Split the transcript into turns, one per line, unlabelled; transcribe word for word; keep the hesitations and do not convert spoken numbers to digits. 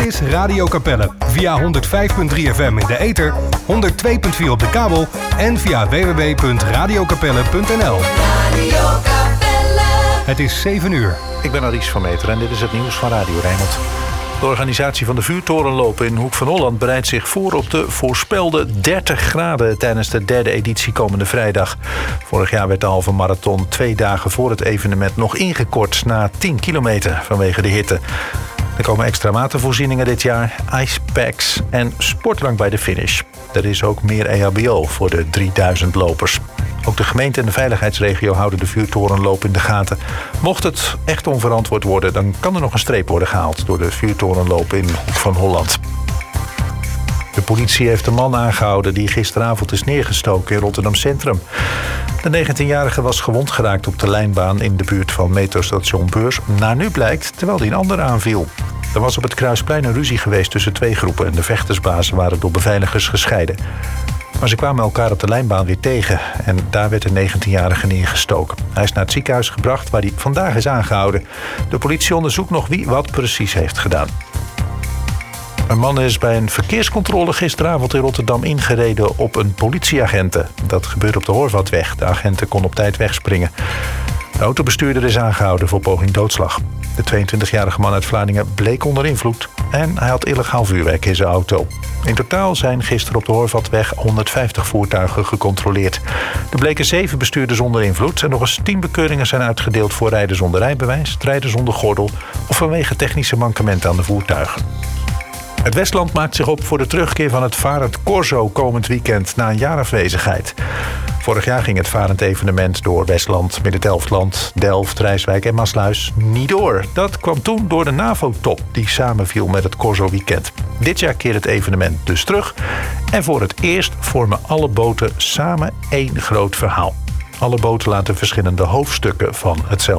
is Radio Capelle. Via honderd vijf komma drie F M in de ether, honderd twee komma vier op de kabel en via w w w punt radio capelle punt n l. Radio Capelle. Het is zeven uur.
Ik ben Aries van Meter en dit is het nieuws van Radio Rijnmond. De organisatie van de vuurtorenlopen in Hoek van Holland bereidt zich voor op de voorspelde dertig graden tijdens de derde editie komende vrijdag. Vorig jaar werd de halve marathon twee dagen voor het evenement nog ingekort na tien kilometer vanwege de hitte. Er komen extra watervoorzieningen dit jaar, ijspacks en sportdrank bij de finish. Er is ook meer E H B O voor de drieduizend lopers. Ook de gemeente en de veiligheidsregio houden de vuurtorenloop in de gaten. Mocht het echt onverantwoord worden, dan kan er nog een streep worden gehaald door de vuurtorenloop in Hoek van Holland. De politie heeft een man aangehouden die gisteravond is neergestoken in Rotterdam Centrum. De negentienjarige was gewond geraakt op de lijnbaan in de buurt van metrostation Beurs. Naar nu blijkt, terwijl hij een ander aanviel. Er was op het Kruisplein een ruzie geweest tussen twee groepen en de vechtersbazen waren door beveiligers gescheiden. Maar ze kwamen elkaar op de lijnbaan weer tegen en daar werd de negentienjarige neergestoken. Hij is naar het ziekenhuis gebracht waar hij vandaag is aangehouden. De politie onderzoekt nog wie wat precies heeft gedaan. Een man is bij een verkeerscontrole gisteravond in Rotterdam ingereden op een politieagenten. Dat gebeurde op de Horvatweg. De agenten kon op tijd wegspringen. De autobestuurder is aangehouden voor poging doodslag. De tweeëntwintigjarige man uit Vlaardingen bleek onder invloed en hij had illegaal vuurwerk in zijn auto. In totaal zijn gisteren op de Horvatweg honderdvijftig voertuigen gecontroleerd. Er bleken zeven bestuurders onder invloed en nog eens tien bekeuringen zijn uitgedeeld voor rijden zonder rijbewijs, rijden zonder gordel of vanwege technische mankementen aan de voertuigen. Het Westland maakt zich op voor de terugkeer van het Varend Corso komend weekend na een jaar afwezigheid. Vorig jaar ging het varend evenement door Westland, Midden-Delftland, Delft, Rijswijk en Maasluis niet door. Dat kwam toen door de NAVO-top die samenviel met het Corso-weekend. Dit jaar keert het evenement dus terug en voor het eerst vormen alle boten samen één groot verhaal. Alle boten laten verschillende hoofdstukken van hetzelfde